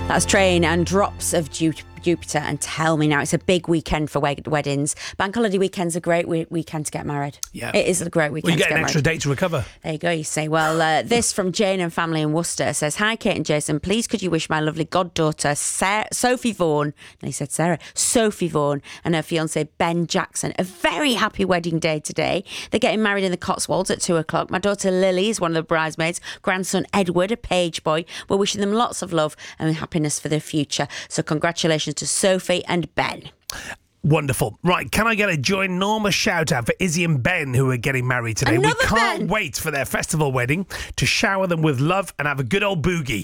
That's Train and Drops of Jupiter and Tell Me Now. It's a big weekend for weddings. Bank holiday weekends are a great weekend to get married. Yeah. It is a great weekend Well, you to get an extra married. day to recover. There you go, you say. Well, this from Jane and family in Worcester says, "Hi, Kate and Jason. Please could you wish my lovely goddaughter, Sophie Vaughan," and he said Sarah, Sophie Vaughan, and her fiancé, Ben Jackson, a very happy wedding day today. They're getting married in the Cotswolds at 2:00. My daughter Lily is one of the bridesmaids. Grandson Edward, a page boy. We're wishing them lots of love and happiness for their future. So congratulations to Sophie and Ben. Wonderful. Right, can I get a ginormous shout out for Izzy and Ben who are getting married today? Another We can't Ben. wait for their festival wedding to shower them with love and have a good old boogie.